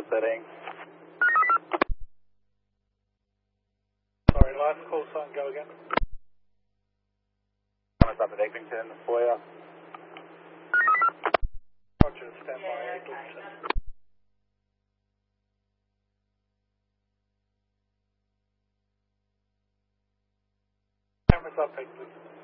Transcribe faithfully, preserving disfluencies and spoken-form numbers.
setting. Sorry, last call sign, go again. Cameras up at Eglinton, foyer. Roger, stand by Eglinton. Cameras up, Eglinton.